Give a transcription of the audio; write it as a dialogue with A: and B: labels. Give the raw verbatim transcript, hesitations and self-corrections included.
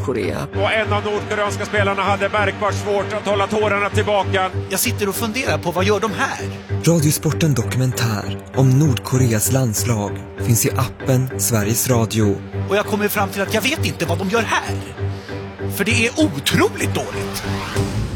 A: Nordkorea.
B: Och en av nordkoreanska spelarna hade märkbart svårt att hålla tårarna tillbaka.
C: Jag sitter och funderar på vad gör de här?
A: Radiosporten Dokumentär om Nordkoreas landslag finns i appen Sveriges Radio.
C: Och jag kommer fram till att jag vet inte vad de gör här. För det är otroligt dåligt.